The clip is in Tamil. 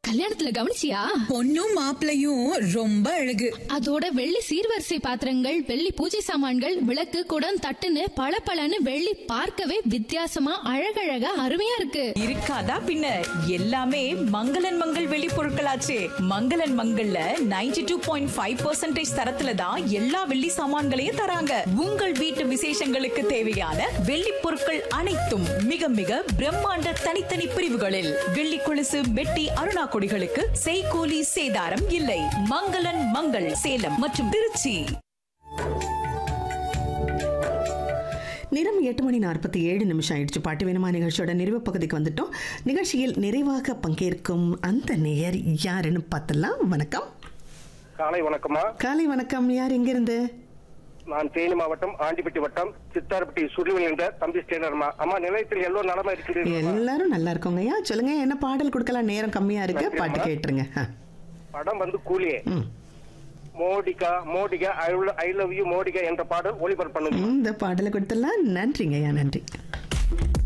கல்யாணத்துல கவனிச்சியா? பொண்ணும் மாப்பிளையும் ரொம்ப அழகு. அதோட வெள்ளி சீர்வரிசை பாத்திரங்கள், வெள்ளி பூஜை சாமான்கள், விளக்கு, குடம், தட்டுன்னு பளபளன்னு வெள்ளி பார்க்கவே வித்தியாசமா அழகழகா அருமையா இருக்கு. இருக்காதா பின்ன, எல்லாமே மங்களன் மங்கள் வெள்ளி பொருட்களாச்சே. மங்களன் மங்கள்ல 92.5% தரத்துல தான் எல்லா வெள்ளி சாமான்களையும் தராங்க. உங்கள் வீட்டு விசேஷங்களுக்கு தேவையான வெள்ளி பொருட்கள் அனைத்தும் மிக மிக பிரம்மாண்ட தனித்தனி பிரிவுகளில். வெள்ளி கொலுசு, மெட்டி, அருணா கொடிகளுக்கு செய்கூலி சேதாரம் இல்லை. மங்களன் மங்கள் சேலம் மற்றும் திருச்சி. நேரம் 8:47 ஆயிடுச்சு. பாட்டு வேணுமா நிகழ்ச்சியோட நிறைவு பகுதிக்கு வந்துட்டோம். நிகழ்ச்சியில் நிறைவாக பங்கேற்கும் அந்த நேயர் யாருன்னு பார்த்தலாம். வணக்கம். காலை வணக்கம்மா. காலை வணக்கம். யார் எங்கிருந்து? நான் தேனி மாவட்டம் ஆண்டிப்பட்டி வட்டம் சித்தார்பட்டி சுருளிவில் என்ற தம்பி ஸ்டேனர்மா. அம்மா, நிலையத்தில் எல்லோரும் நலமா இருக்கிறீர்கள்? எல்லாரும் நல்லா இருக்கோங்க. ஐயா சொல்லுங்க, என்ன பாடல் கொடுக்கலாம்? நேரம் கம்மியா இருக்கு, பாட்டு கேட்டுருங்க. படம் வந்து கூலியே. மோடிகா மோடிகா ஐ லவ் யூ மோடிகா என்ற பாடல் ஒளிபரப்பு பண்ணுங்க. இந்த பாடலை கொடுத்துடலாம். நன்றிங்க ஐயா, நன்றி.